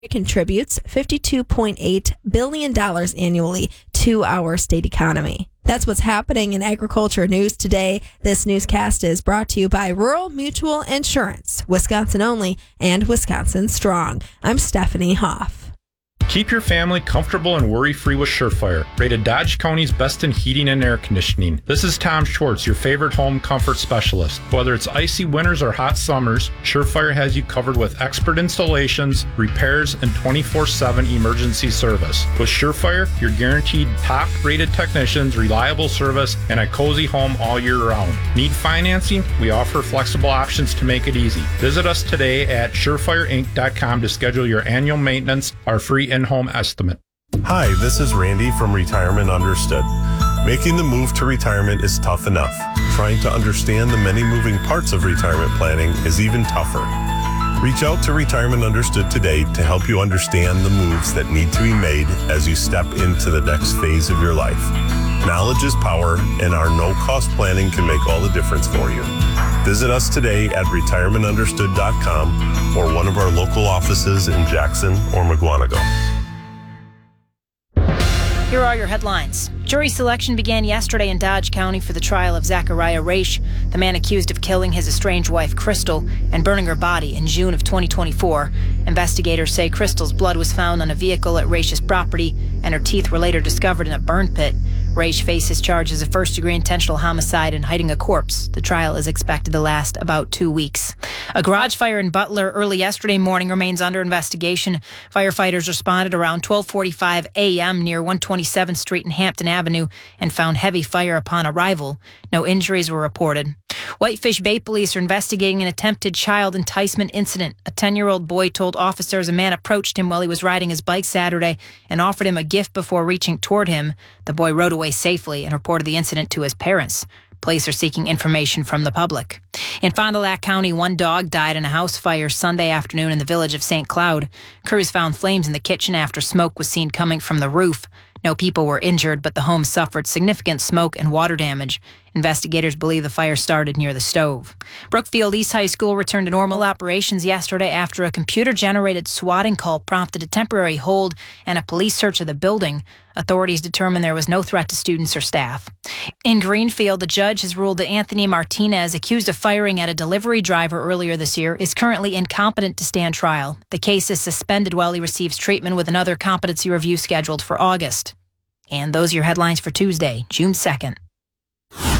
It contributes $52.8 billion annually to our state economy. That's what's happening in agriculture news today. This newscast is brought to you by Rural Mutual Insurance, Wisconsin only and Wisconsin strong. I'm Stephanie Hoff. Keep your family comfortable and worry-free with Surefire, rated Dodge County's best in heating and air conditioning. This is Tom Schwartz, your favorite home comfort specialist. Whether it's icy winters or hot summers, Surefire has you covered with expert installations, repairs, and 24/7 emergency service. With Surefire, you're guaranteed top-rated technicians, reliable service, and a cozy home all year round. Need financing? We offer flexible options to make it easy. Visit us today at surefireinc.com to schedule your annual maintenance, our free in-home estimate. Hi, this is Randy from Retirement Understood. Making the move to retirement is tough enough. Trying to understand the many moving parts of retirement planning is even tougher. Reach out to Retirement Understood today to help you understand the moves that need to be made as you step into the next phase of your life. Knowledge is power, and our no-cost planning can make all the difference for you. Visit us today at retirementunderstood.com or one of our local offices in Jackson or McGuanago. Here are your headlines. Jury selection began yesterday in Dodge County for the trial of Zachariah Raish, the man accused of killing his estranged wife, Crystal, and burning her body in June of 2024. Investigators say Crystal's blood was found on a vehicle at Raish's property, and her teeth were later discovered in a burn pit. Raish faces charges of first-degree intentional homicide and hiding a corpse. The trial is expected to last about 2 weeks. A garage fire in Butler early yesterday morning remains under investigation. Firefighters responded around 12:45 a.m. near 127th Street and Hampton Avenue and found heavy fire upon arrival. No injuries were reported. Whitefish Bay Police are investigating an attempted child enticement incident. A 10-year-old boy told officers a man approached him while he was riding his bike Saturday and offered him a gift before reaching toward him. The boy rode away safely and reported the incident to his parents. Police are seeking information from the public. In Fond du Lac County, one dog died in a house fire Sunday afternoon in the village of St. Cloud. Crews found flames in the kitchen after smoke was seen coming from the roof. No people were injured, but the home suffered significant smoke and water damage. Investigators believe the fire started near the stove. Brookfield East High School returned to normal operations yesterday after a computer-generated swatting call prompted a temporary hold and a police search of the building. Authorities determined there was no threat to students or staff. In Greenfield, the judge has ruled that Anthony Martinez, accused of firing at a delivery driver earlier this year, is currently incompetent to stand trial. The case is suspended while he receives treatment with another competency review scheduled for August. And those are your headlines for Tuesday, June 2nd.